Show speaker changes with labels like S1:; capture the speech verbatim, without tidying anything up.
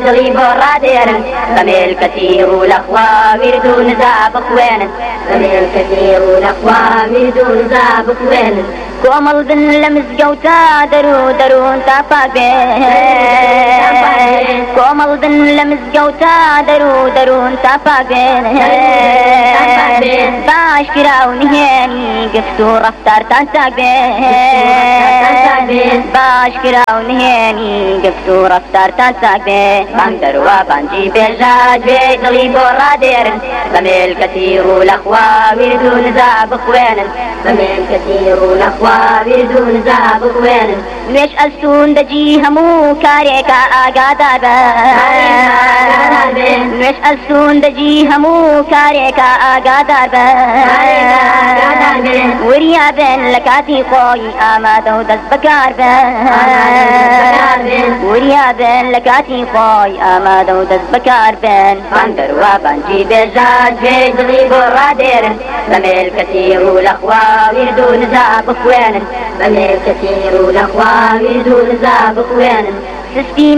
S1: دڵی بۆ ڕادێرن بەمێل کەتیر و لەخوا ورد و نزا بخوێنن بەمێل کەتیر و لەخوا ورد و نزا بخوێنن کۆمەڵ بن لە مزگەوتا دەرو دەروون تا پاک بێن کۆمەڵ بن لە مزگەوتا دەرو دەروون تا پاک بێن باش کرا و نهێنی گفت و ڕەفتارتان چاک بێن باش کرا و نهێنی گفت و ڕەفتارتان چاک بێن بانگ دەروە بانگی بێژات بێ دڵی بۆ ڕادێرن بەمێل کەتیر و لەخوا ورد و نزا بخوێنن بەمێل کەتیر و لەخوا ورد و نزا بخوێنن نوێش ئەستون دەجی هەموو کارێکە ئاگادار بن نوێش ئەستون دەجی هەموو کارێکە ئاگادار بن وریا بن لە کاتی خۆی ئامادە و دەست بەکار بن وریا بن لە کاتی خۆی ئامادە و دەست بەکار بن بانگ دەروە بانگی بێژات بێ دڵی بۆ ڕادێرن بەمێل کەتیر و لەخوا ورد و نزا بخوێنن بەمێل کەتیر و لەخوا ورد و نزا بخوێنن سستی